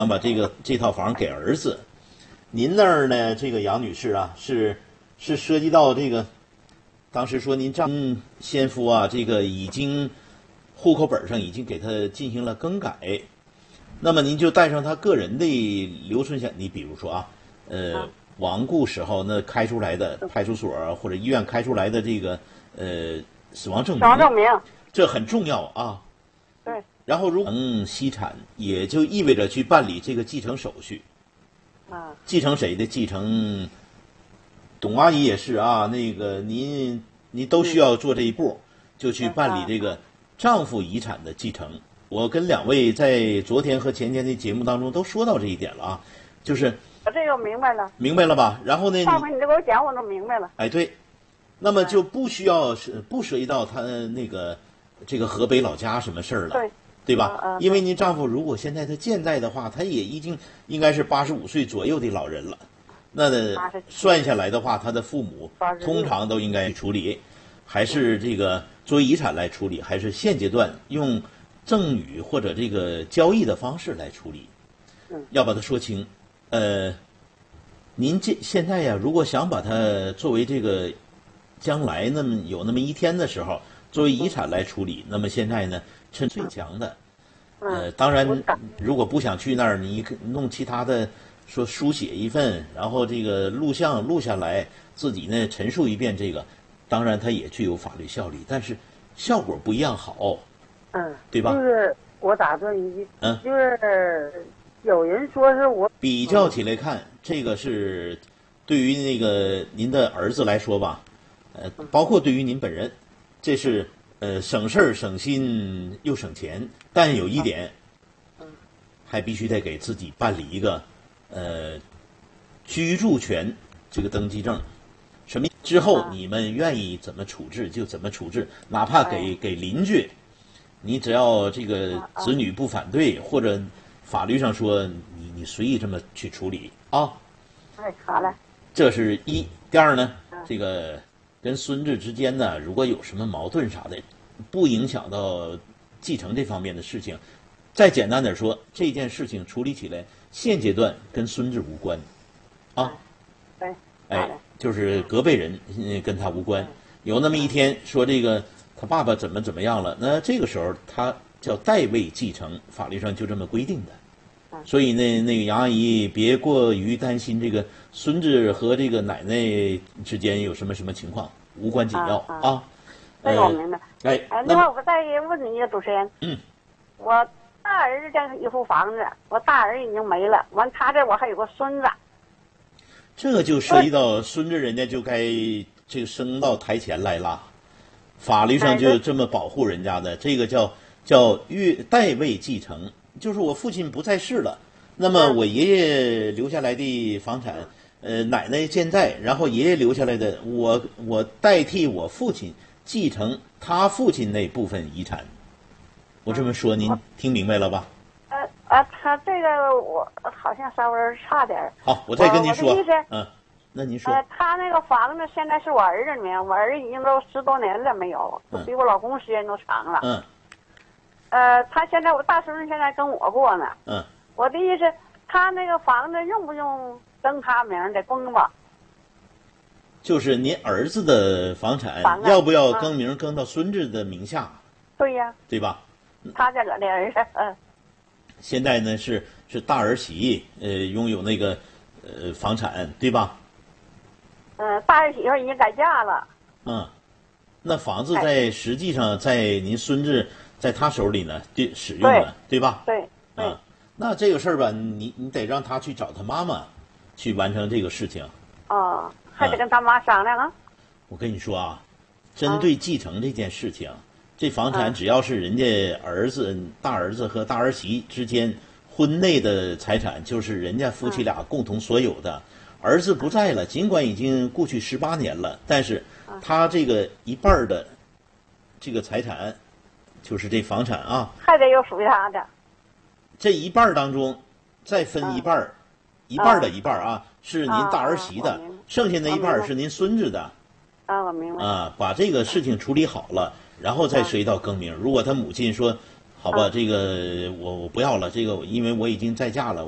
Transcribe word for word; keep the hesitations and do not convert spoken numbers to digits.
想把这个这套房给儿子。您那儿呢，这个杨女士啊，是是涉及到这个，当时说您丈先夫啊，这个已经户口本上已经给他进行了更改，那么您就带上他个人的留存险，你比如说啊，呃，亡故时候那开出来的派出所或者医院开出来的这个呃死亡证明， 死亡证明， 这很重要啊。 对。 然后如果能析产，也就意味着去办理这个继承手续。 啊。 继承谁的？继承董阿姨也是啊，那个您您都需要做这一步，就去办理这个丈夫遗产的继承。我跟两位在昨天和前天的节目当中都说到这一点了啊，就是我这就明白了。 明白了吧？然后呢？ 上回你这给我讲，我都明白了。 哎，对，那么就不需要是不涉及到他那个这个河北老家什么事儿了。 对。 对吧？因为您丈夫如果现在他健在的话，他也已经应该是八十五岁左右的老人了。那算下来的话，他的父母通常都应该处理，还是这个作为遗产来处理，还是现阶段用赠与或者这个交易的方式来处理？要把它说清。呃，您这现在呀，如果想把它作为这个将来那么有那么一天的时候，作为遗产来处理，那么现在呢？趁最强的，呃，当然，如果不想去那儿，你弄其他的，说书写一份，然后这个录像录下来，自己呢陈述一遍这个，当然它也具有法律效力，但是效果不一样好， 嗯， 对吧？ 就是我打断一句， 嗯， 就是有人说是我比较起来看，这个是对于那个您的儿子来说吧，呃，包括对于您本人，这是。呃，省事儿省心又省钱，但有一点，还必须得给自己办理一个，呃，居住权这个登记证，什么之后你们愿意怎么处置就怎么处置，哪怕给给邻居，你只要这个子女不反对，或者法律上说你你随意这么去处理啊。 哎，好嘞。 这是一，第二呢，这个。跟孙子之间呢，如果有什么矛盾啥的，不影响到继承这方面的事情。再简单点说，这件事情处理起来，现阶段跟孙子无关，啊， 对， 哎，就是隔辈人跟他无关。有那么一天说这个他爸爸怎么怎么样了，那这个时候他叫代位继承，法律上就这么规定的。所以呢，那个杨阿姨别过于担心这个孙子和这个奶奶之间有什么什么情况，无关紧要啊。啊这个我明白。 哎， 另外我再问你一个主持人， 嗯， 我大儿子家一户房子，我大儿子已经没了，完他这我还有个孙子， 这就涉及到孙子人家就该这个升到台前来了，法律上就这么保护人家的，这个叫叫越代位继承。就是我父亲不在世了，那么我爷爷留下来的房产，呃，奶奶健在，然后爷爷留下来的，我我代替我父亲继承他父亲那部分遗产。我这么说，您听明白了吧？ 呃啊，他这个我好像稍微差点。 好，我再跟您说。 我嗯，那您说。 呃，他那个房子现在是我儿子的名，我儿子已经都十多年了没有，比我老公时间都长了。 嗯。 呃，他现在我大孙子现在跟我过呢。 嗯。 我的意思，他那个房子用不用登他名得更吧？ 就是您儿子的房产， 房要不要更名更到孙子的名下？ 对呀。 对吧？ 他这个的儿子，嗯。 现在呢是是大儿媳，呃，拥有那个呃房产，对吧？ 嗯、呃，大儿媳妇已经改嫁了。 嗯，那房子在实际上在您孙子。在他手里呢，对使用了，对吧？ 对， 嗯，那这个事儿吧，你你得让他去找他妈妈，去完成这个事情。 哦，还得跟他妈商量啊。 嗯、我跟你说啊，针对继承这件事情，啊、这房产只要是人家儿子、大儿子和大儿媳之间婚内的财产，就是人家夫妻俩共同所有的。儿子不在了，尽管已经过去十八年了，但是他这个一半的这个财产。就是这房产啊， 还得有属于他的。 这一半当中，再分一半儿，一半的一半啊，是您大儿媳的，剩下那一半是您孙子的。 啊，我明白。 啊，把这个事情处理好了，然后再涉及到更名。如果他母亲说，好吧，这个我我不要了，这个因为我已经再嫁了，